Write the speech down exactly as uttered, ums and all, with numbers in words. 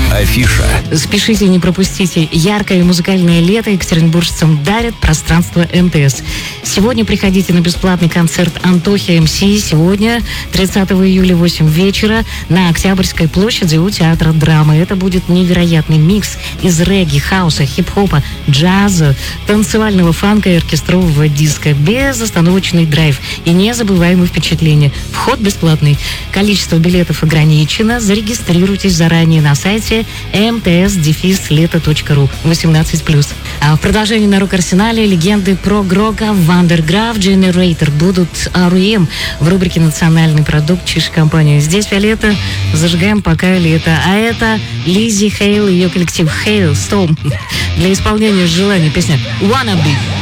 Афиша. Спешите, не пропустите. Яркое музыкальное лето екатеринбуржцам дарит пространство МТС. Сегодня приходите на бесплатный концерт Антохи МС. Сегодня, тридцатого июля, восемь вечера, на Октябрьской площади у Театра драмы. Это будет невероятный микс из регги, хауса, хип-хопа, джаза, танцевального фанка и оркестрового диска. Безостановочный драйв и незабываемые впечатления. Вход бесплатный. Количество билетов ограничено. Зарегистрируйтесь заранее на сайте эм тэ эс дефис лето точка ру. восемнадцать плюс. А в продолжении на рок-арсенале легенды прог-рока Вандерграф Generator будут ар и эм в рубрике «Национальный продукт» чиж компании. Здесь Виолетта, зажигаем пока лето. А это Лиззи Хейл и ее коллектив Хейл Storm. Для исполнения желания песня «Wanna Be».